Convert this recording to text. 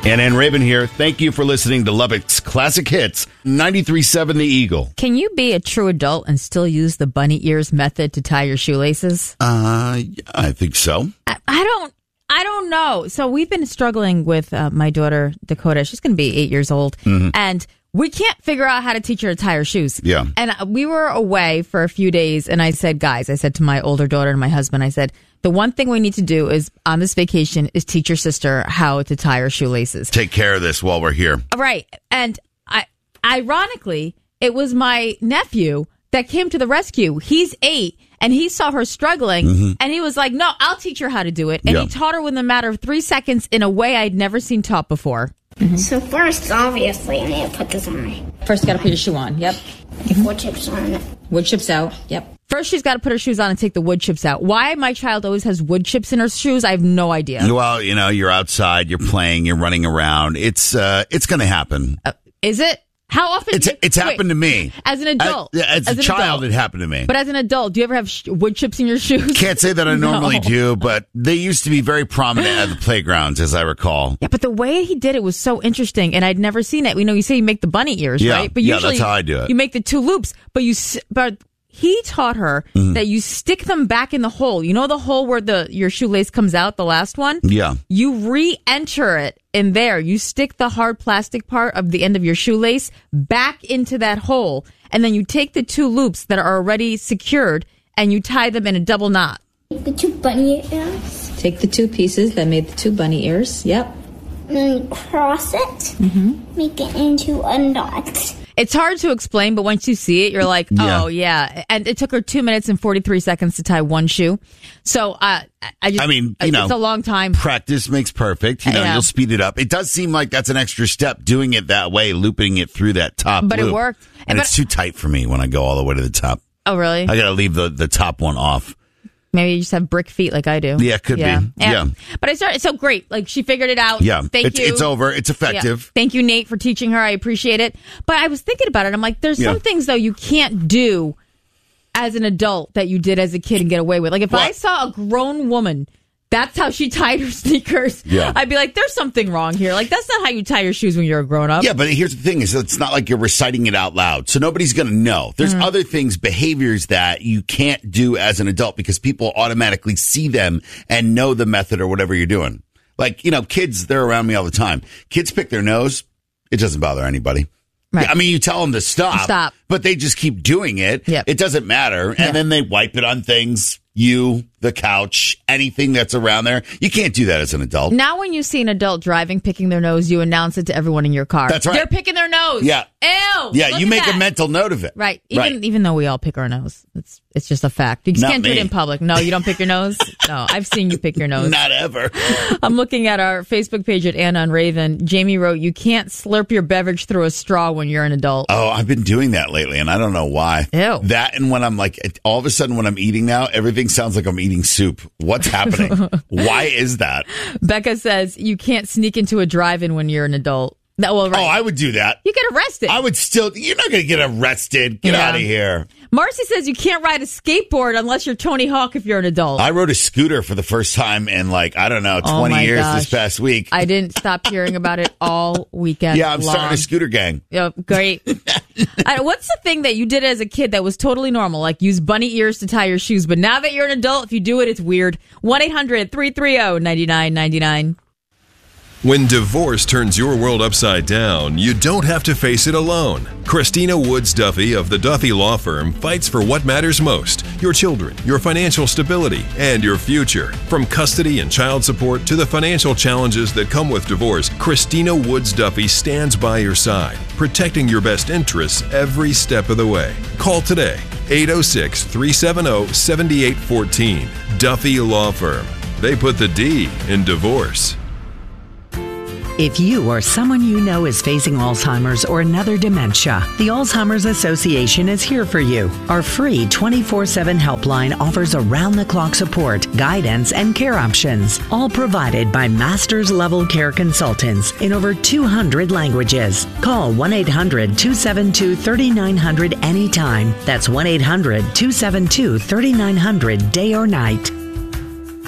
And Raven here. Thank you for listening to Lubbock's Classic Hits, 93.7 The Eagle. Can you be a true adult and still use the bunny ears method to tie your shoelaces? I think so. I don't know. So we've been struggling with my daughter, Dakota. She's going to be 8 years old. Mm-hmm. And we can't figure out how to teach her to tie her shoes. Yeah. And we were away for a few days. And I said to my older daughter and my husband, I said, the one thing we need to do is on this vacation is teach your sister how to tie her shoelaces. Take care of this while we're here. Right. And ironically, it was my nephew that came to the rescue. He's 8 and he saw her struggling and he was like, no, I'll teach her how to do it. And he taught her within a matter of 3 seconds in a way I'd never seen taught before. Mm-hmm. So first, obviously, I need to put this on. First, got to put your shoe on. Yep. Wood chips on. Wood chips out. Yep. First, she's got to put her shoes on and take the wood chips out. Why my child always has wood chips in her shoes, I have no idea. Well, you're outside, you're playing, you're running around. It's going to happen. Is it? How often? It's happened to me. As an adult. As a child, it happened to me. But as an adult, do you ever have wood chips in your shoes? Can't say that I normally do, but they used to be very prominent at the playgrounds, as I recall. Yeah, but the way he did it was so interesting, and I'd never seen it. You say you make the bunny ears, right? But usually, that's how I do it. You make the 2 loops, but he taught her that you stick them back in the hole. You know the hole where your shoelace comes out, the last one? Yeah. You re-enter it in there. You stick the hard plastic part of the end of your shoelace back into that hole, and then you take the 2 loops that are already secured, and you tie them in a double knot. The 2 bunny ears. Take the 2 pieces that made the 2 bunny ears. Yep. And then cross it. Make it into a knot. It's hard to explain, but once you see it, you're like, oh, yeah. And it took her 2 minutes and 43 seconds to tie 1 shoe. So it's a long time. Practice makes perfect. You'll speed it up. It does seem like that's an extra step, doing it that way, looping it through that top But loop. It worked. And it's too tight for me when I go all the way to the top. Oh, really? I got to leave the top one off. Maybe you just have brick feet like I do. Yeah, it could be. Yeah. But it's so great. Like, she figured it out. Yeah. Thank you. It's over. It's effective. Yeah. Thank you, Nate, for teaching her. I appreciate it. But I was thinking about it. I'm like, there's some things, though, you can't do as an adult that you did as a kid and get away with. Like, if I saw a grown woman, that's how she tied her sneakers. Yeah. I'd be like, there's something wrong here. Like, that's not how you tie your shoes when you're a grown up. Yeah, but here's the thing is it's not like you're reciting it out loud. So nobody's going to know. There's other things, behaviors that you can't do as an adult because people automatically see them and know the method or whatever you're doing. Like, kids, they're around me all the time. Kids pick their nose. It doesn't bother anybody. Right. I mean, you tell them to stop, but they just keep doing it. Yep. It doesn't matter. And then they wipe it on things. You, the couch, anything that's around there. You can't do that as an adult. Now when you see an adult driving, picking their nose, you announce it to everyone in your car. That's right. They're picking their nose. Yeah. Ew. Yeah, you make a mental note of it. Right. Even though we all pick our nose. It's just a fact. You just can't do it in public. No, you don't pick your nose? No, I've seen you pick your nose. Not ever. I'm looking at our Facebook page at Anna and Raven. Jamie wrote, you can't slurp your beverage through a straw when you're an adult. Oh, I've been doing that lately, and I don't know why. Ew. That and when I'm like, all of a sudden when I'm eating now, everything sounds like I'm eating soup. What's happening? Why is that? Becca says, you can't sneak into a drive-in when you're an adult. No, well, right. Oh, I would do that. You get arrested. I would still. You're not going to get arrested. Get out of here. Marcy says you can't ride a skateboard unless you're Tony Hawk if you're an adult. I rode a scooter for the first time in 20 years this past week. I didn't stop hearing about it all weekend. Yeah, I'm starting a scooter gang. Yeah, great. What's the thing that you did as a kid that was totally normal? Like use bunny ears to tie your shoes. But now that you're an adult, if you do it, it's weird. 1-800-330-9999. When divorce turns your world upside down, you don't have to face it alone. Christina Woods Duffy of the Duffy Law Firm fights for what matters most: your children, your financial stability, and your future. From custody and child support to the financial challenges that come with divorce, Christina Woods Duffy stands by your side, protecting your best interests every step of the way. Call today, 806-370-7814. Duffy Law Firm. They put the D in divorce. If you or someone you know is facing Alzheimer's or another dementia, the Alzheimer's Association is here for you. Our free 24/7 helpline offers around-the-clock support, guidance, and care options, all provided by master's level care consultants in over 200 languages. Call 1-800-272-3900 anytime. That's 1-800-272-3900 day or night.